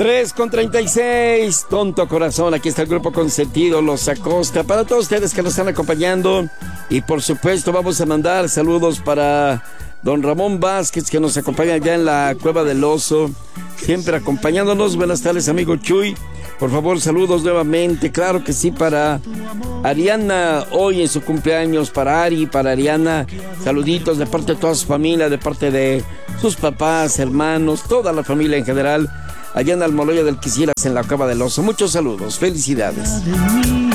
3:36, tonto corazón, aquí está el grupo Consentido, Los Acosta, para todos ustedes que nos están acompañando, y por supuesto vamos a mandar saludos para don Ramón Vázquez, que nos acompaña ya en la Cueva del Oso, siempre acompañándonos. Buenas tardes, amigo Chuy, por favor, saludos nuevamente, claro que sí, para Ariana, hoy en su cumpleaños, para Ari, para Ariana, saluditos de parte de toda su familia, de parte de sus papás, hermanos, toda la familia en general, allá en Almoloya del Quisieras, en la Cueva del Oso. Muchos saludos, felicidades.